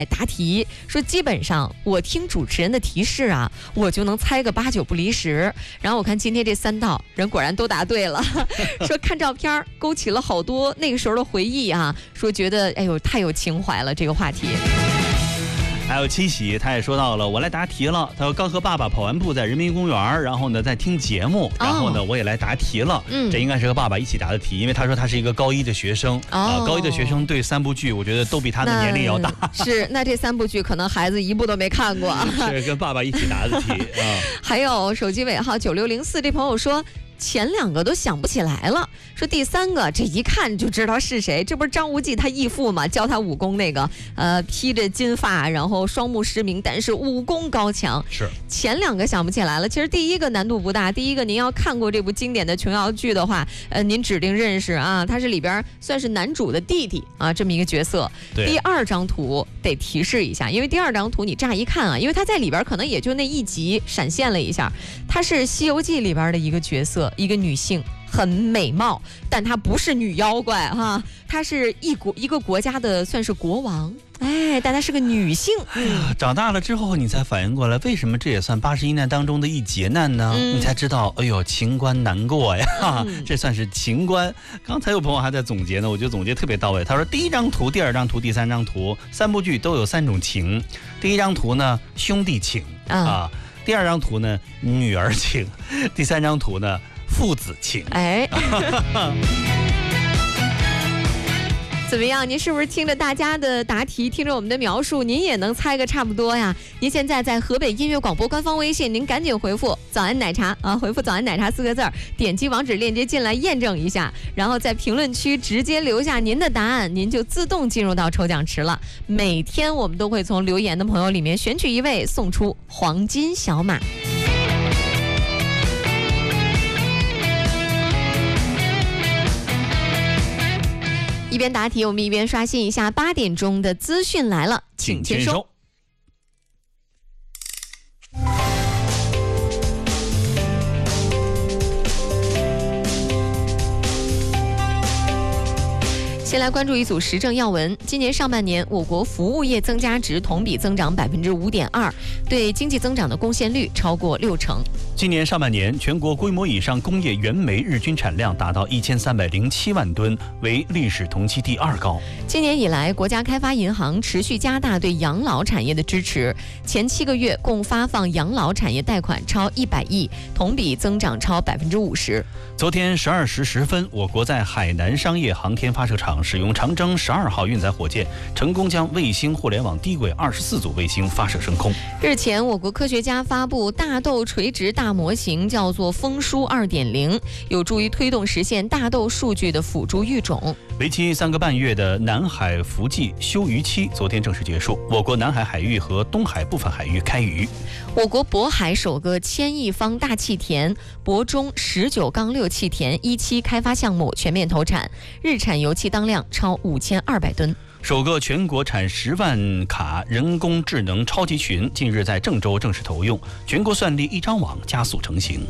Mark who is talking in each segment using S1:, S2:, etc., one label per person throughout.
S1: 答题，说基本上我听主持人的提示啊，我就能猜个8、9不离10。然后我看今天这3道人果然都答对了，说看照片勾起了好多那个时候的回忆啊，说觉得哎呦太有情怀了这个话题。
S2: 还有七喜，他也说到了，我来答题了。他说刚和爸爸跑完步在人民公园，然后呢在听节目，然后呢我也来答题了。这应该是和爸爸一起答的题，因为他说他是一个高1的学生高1的学生对3部剧，我觉得都比他的年龄要大。
S1: 是，那这3部剧可能孩子一部都没看过。
S2: 是跟爸爸一起答的题啊。
S1: 还有手机尾号9604这朋友说，前2个都想不起来了，说第3个这一看就知道是谁，这不是张无忌他义父吗？教他武功那个，披着金发，然后双目失明，但是武功高强。
S2: 是
S1: 前2个想不起来了。其实第1个难度不大，第1个您要看过这部经典的琼瑶剧的话，您指定认识啊，他是里边算是男主的弟弟啊，这么一个角色。第2张图得提示一下，因为第2张图你乍一看啊，因为他在里边可能也就那一集闪现了一下，他是《西游记》里边的一个角色。一个女性很美貌，但她不是女妖怪哈，她是一个国家的算是国王，哎，但她是个女性。
S2: 长大了之后你才反应过来，为什么这也算81难当中的一劫难呢？你才知道，哎呦，情关难过呀，这算是情关。刚才有朋友还在总结呢，我觉得总结特别到位。他说，第1张图、第2张图、第3张图，3部剧都有3种情。第1张图呢，兄弟情啊；第2张图呢，女儿情；第3张图呢，父子情。
S1: 哎，怎么样？您是不是听着大家的答题，听着我们的描述，您也能猜个差不多呀？您现在在河北音乐广播官方微信，您赶紧回复早安奶茶啊，回复早安奶茶4个字，点击网址链接进来验证一下，然后在评论区直接留下您的答案，您就自动进入到抽奖池了。每天我们都会从留言的朋友里面选取1位，送出黄金小马。一边答题，我们一边刷新一下8点钟的资讯来了，请签收。先来关注一组时政要闻。今年上半年，我国服务业增加值同比增长5.2%，对经济增长的贡献率超过60%。
S2: 今年上半年，全国规模以上工业原煤日均产量达到1307万吨，为历史同期第2高。
S1: 今年以来，国家开发银行持续加大对养老产业的支持，前7个月共发放养老产业贷款超100亿，同比增长超50%。
S2: 昨天12时10分，我国在海南商业航天发射场使用长征12号运载火箭，成功将卫星互联网低轨24组卫星发射升空。
S1: 日前，我国科学家发布大豆垂直大模型，叫做丰书2.0，有助于推动实现大豆数据的辅助育种。
S2: 为期3个半月的南海伏季休渔期昨天正式结束，我国南海海域和东海部分海域开渔。
S1: 我国渤海首个1000亿方大气田渤中19-6气田1期开发项目全面投产，日产油气当量超5200吨。
S2: 首个全国产10万卡人工智能超级群近日在郑州正式投用，全国算力一张网加速成型。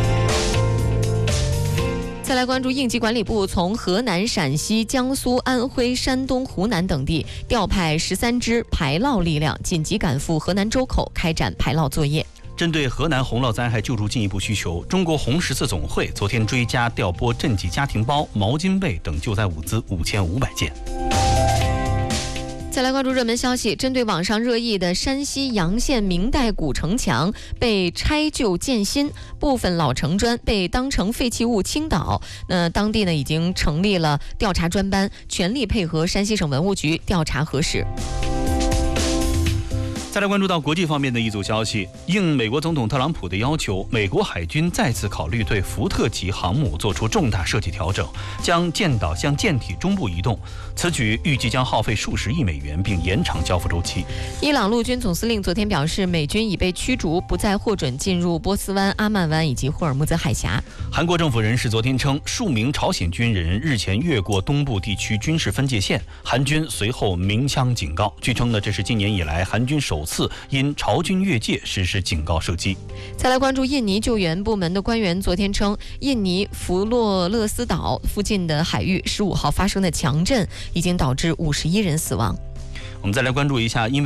S1: 再来关注应急管理部从河南、陕西、江苏、安徽、山东、湖南等地调派13支排涝力量，紧急赶赴河南周口开展排涝作业。
S2: 针对河南洪涝灾害救助进一步需求，中国红十字总会昨天追加调拨赈济家庭包、毛巾被等救灾物资5500件。
S1: 再来关注热门消息，针对网上热议的山西洋县明代古城墙被拆旧建新，部分老城砖被当成废弃物倾倒，当地已经成立了调查专班，全力配合山西省文物局调查核实。
S2: 再来关注到国际方面的一组消息，应美国总统特朗普的要求，美国海军再次考虑对福特级航母做出重大设计调整，将舰岛向舰体中部移动。此举预计将耗费数十亿美元，并延长交付周期。
S1: 伊朗陆军总司令昨天表示，美军已被驱逐，不再获准进入波斯湾、阿曼湾以及霍尔木兹海峡。
S2: 韩国政府人士昨天称，数名朝鲜军人日前越过东部地区军事分界线，韩军随后鸣枪警告。据称呢，这是今年以来韩军首次因朝军越界实施警告射击。
S1: 再来关注印尼救援部门的官员昨天称，印尼弗洛勒斯岛附近的海域15号发生的强震已经导致51人死亡。
S2: 我们再来关注一下，因为